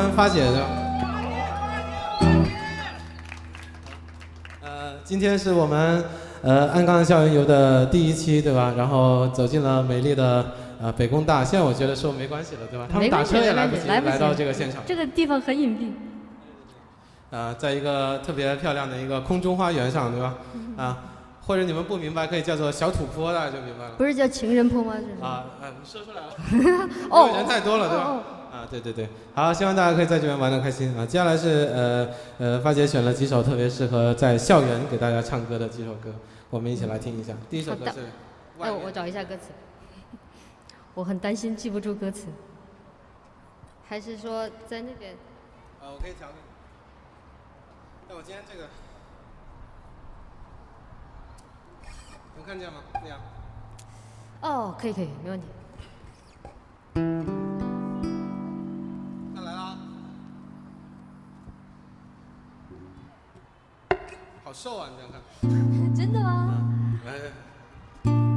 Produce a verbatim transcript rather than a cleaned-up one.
欢发姐的。呃，今天是我们呃鞍钢校园游的第一期，对吧？然后走进了美丽的呃北工大，现在我觉得说没关系了，对吧？他们打车也来不及来到这个现场。 这个地方很隐蔽。 啊、呃，在一个特别漂亮的一个空中花园上，对吧？啊。或者你们不明白，可以叫做小土坡，大家就明白了。 不是叫情人坡吗？ 啊，哎，你说出来了。因为人太多了，对吧？ 哦啊，对对对，好，希望大家可以在这边玩得开心啊。接下来是呃呃，发姐选了几首特别适合在校园给大家唱歌的几首歌，我们一起来听一下。第一首歌是。 哎，我找一下歌词。我很担心记不住歌词。还是说在那边？ 呃，我可以调给你。但我今天这个。能看见吗？这样。 哦，可以可以，没问题。 那来啦。好瘦啊，你这样看。 真的吗？ 嗯，来，